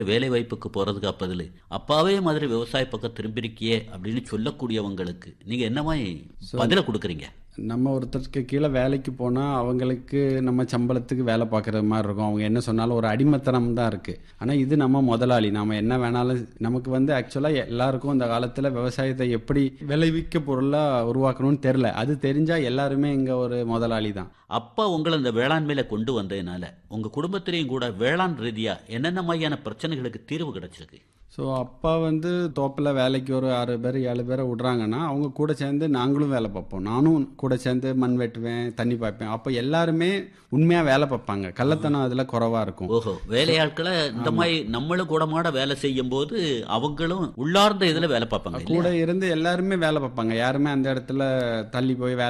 வேலை வாய்ப்புக்கு போறதுக்கு பதில் அப்பாவே மாதிரி விவசாய பக்கம் திரும்பிருக்கியே அப்படின்னு சொல்லக்கூடியவங்களுக்கு நீங்க என்ன மாதிரி பதில கொடுக்குறீங்க? நம்ம ஒருத்தருக்கு கீழே வேலைக்கு போனால் அவங்களுக்கு நம்ம சம்பளத்துக்கு வேலை பார்க்குற மாதிரி இருக்கும். அவங்க என்ன சொன்னாலும் ஒரு அடிமைத்தனம் தான் இருக்குது. ஆனால் இது நம்ம முதலாளி, நம்ம என்ன வேணாலும் நமக்கு ஆக்சுவலாக எல்லாருக்கும் இந்த காலத்தில் விவசாயத்தை எப்படி விளைவிக்க பொருளாக உருவாக்கணும்னு தெரில. அது தெரிஞ்சால் எல்லாருமே இங்கே ஒரு முதலாளி தான். அப்பா உங்களை இந்த வேளாண்மையில கொண்டு வந்ததுனால உங்க குடும்பத்திலையும் கூட வேளாண் ரீதியா என்னென்ன மாதிரியான பிரச்சனைகளுக்கு தீர்வு கிடைச்சிருக்கு? ஸோ அப்பா தோப்பில் வேலைக்கு ஒரு 6 பேர் 7 பேரை விட்றாங்கன்னா அவங்க கூட சேர்ந்து நாங்களும் வேலை பார்ப்போம். நானும் கூட சேர்ந்து மண் வெட்டுவேன், தண்ணி பாய்ப்பேன். அப்போ எல்லாருமே உண்மையாக வேலை பார்ப்பாங்க. கள்ளத்தனம் அதில் குறைவாக இருக்கும். ஓஹோ, வேலையாட்களை இந்த மாதிரி நம்மளும் கூடமாட வேலை செய்யும் போது அவங்களும் உள்ளார்ந்த இதில் வேலை பார்ப்பாங்க. கூட இருந்து எல்லாருமே வேலை பார்ப்பாங்க. யாருமே அந்த இடத்துல தள்ளி போய் வேலை